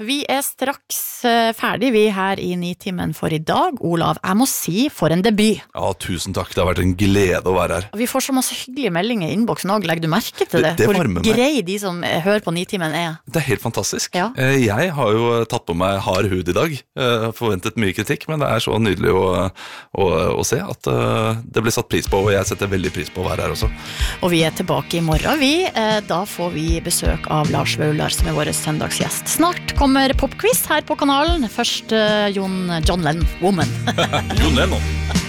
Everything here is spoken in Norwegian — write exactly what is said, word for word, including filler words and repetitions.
vi er straks uh, ferdig vi her i Nitimen for i dag. Olav, jeg må si for en debut. Ja, tusen takk, det har vært en glede å være her. Vi får så masse hyggelige meldinger i innboksen også, legger du merke til det? Det, det Hvor varmer meg. grei de som hører på Nitimen er. Det er helt fantastisk. Ja. Jeg har jo tatt på meg hard hud i dag, forventet mye kritikk, men det er så nydelig å, å, å se at det blir satt pris på, og jeg setter veldig pris på å være her også. Og vi er tilbake i morgen, vi. Da får vi besøk av Lars Vaular, som er vår søndagsgjest. Snart kommer popquiz her på kanalen. Først uh, John, John Lennon, Woman. John Lennon.